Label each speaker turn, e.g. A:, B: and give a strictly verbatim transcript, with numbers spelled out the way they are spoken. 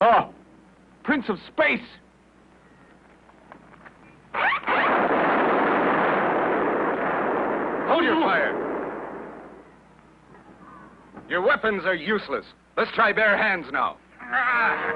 A: Oh, Prince of Space!
B: Hold your fire. Your weapons are useless. Let's try bare hands now.